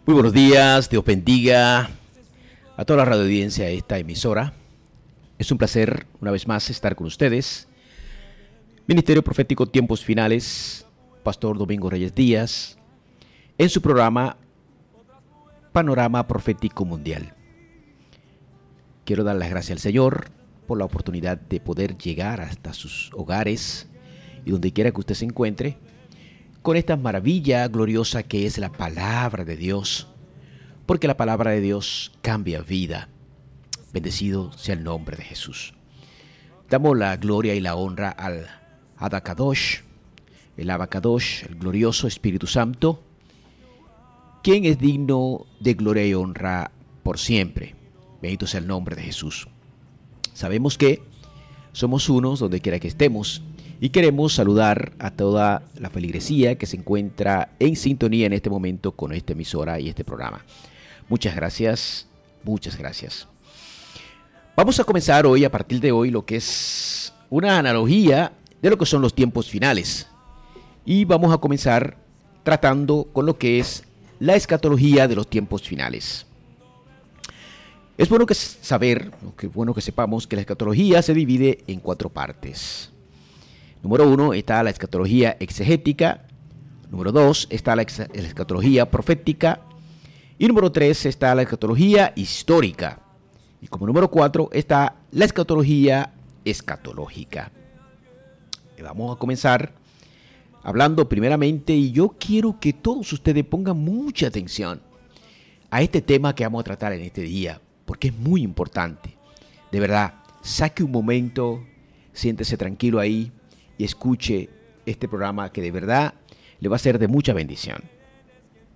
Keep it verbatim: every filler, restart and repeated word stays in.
Muy buenos días, Dios bendiga a toda la radio audiencia de esta emisora. Es un placer una vez más estar con ustedes. Ministerio Profético Tiempos Finales, Pastor Domingo Reyes Díaz, en su programa Panorama Profético Mundial. Quiero dar las gracias al Señor por la oportunidad de poder llegar hasta sus hogares y donde quiera que usted se encuentre, con esta maravilla gloriosa que es la palabra de Dios, porque la palabra de Dios cambia vida. Bendecido sea el nombre de Jesús. Damos la gloria y la honra al Adacadosh, el Abacadosh, el glorioso Espíritu Santo, quien es digno de gloria y honra por siempre. Bendito sea el nombre de Jesús. Sabemos que somos unos donde quiera que estemos, y queremos saludar a toda la feligresía que se encuentra en sintonía en este momento con esta emisora y este programa. Muchas gracias, muchas gracias. Vamos a comenzar hoy, a partir de hoy, lo que es una analogía de lo que son los tiempos finales. Y vamos a comenzar tratando con lo que es la escatología de los tiempos finales. Es bueno que saber, es bueno que sepamos que la escatología se divide en cuatro partes. Número uno está la escatología exegética. Número dos está la, ex- la escatología profética. Y número tres está la escatología histórica. Y como número cuatro está la escatología escatológica. Y vamos a comenzar hablando primeramente, y yo quiero que todos ustedes pongan mucha atención a este tema que vamos a tratar en este día, porque es muy importante. De verdad, saque un momento, siéntese tranquilo ahí y escuche este programa que de verdad le va a ser de mucha bendición.